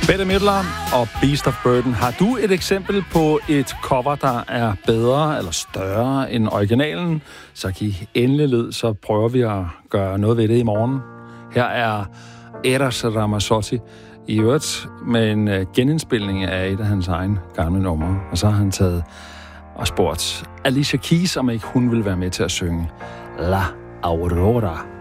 Bette Midler og Beast of Burden. Har du et eksempel på et cover, der er bedre eller større end originalen, så giv endelig lyd, så prøver vi at gøre noget ved det i morgen. Her er Eros Ramazzotti i øvrigt med en genindspilning af et af hans egne gamle numre. Og så har han taget og spurgt Alicia Keys, om ikke hun vil være med til at synge La Aurora.